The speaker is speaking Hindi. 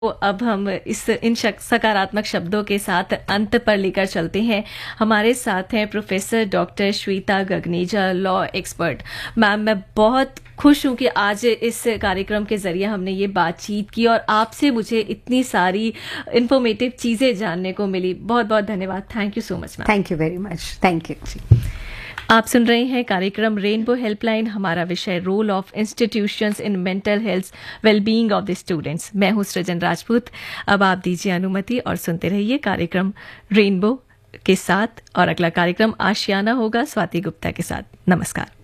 तो अब हम इन सकारात्मक शब्दों के साथ अंत पर लेकर चलते हैं। हमारे साथ हैं professor doctor Shweta Gagneja, law expert. Ma'am, मैं बहुत खुश हूं कि आज इस कार्यक्रम के जरिए हमने ये बातचीत की और आपसे मुझे इतनी सारी इंफॉर्मेटिव चीज़ें जानने को मिली। बहुत बहुत धन्यवाद। Thank you so much ma'am. Thank you very much. Thank you जी। आप सुन रहे हैं कार्यक्रम रेनबो हेल्पलाइन। हमारा विषय role of institutions in mental health wellbeing of the students. मैं हूं सृजन राजपूत। अब आप दीजिए अनुमति और सुनते रहिए कार्यक्रम रेनबो के साथ। और अगला कार्यक्रम आशियाना होगा स्वाति गुप्ता के साथ। नमस्कार।